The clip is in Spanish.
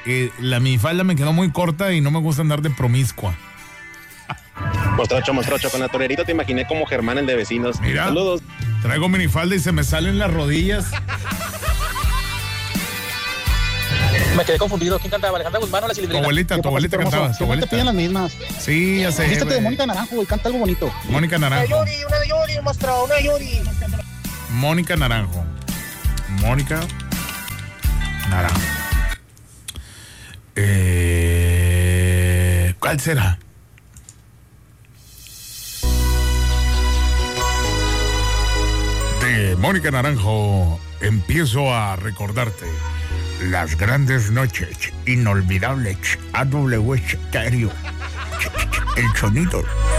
la minifalda me quedó muy corta y no me gusta andar de promiscua. Mostrocho, con la torerita te imaginé como Germán, el de Vecinos. Mira, saludos. Traigo minifalda y se me salen las rodillas. Me quedé confundido. ¿Quién cantaba? ¿Alejandra Guzmán o la Chilindrina? Tu abuelita cantaba. Tu abuelita. Te piden las mismas. Sí, ya sé. Vístete de Mónica Naranjo y canta algo bonito. Mónica Naranjo. Una de Yuri, monstruo, una de Yuri. Mónica Naranjo. Mónica Naranjo. ¿Cuál será? De Mónica Naranjo empiezo a recordarte las grandes noches inolvidables AW Stereo. El sonido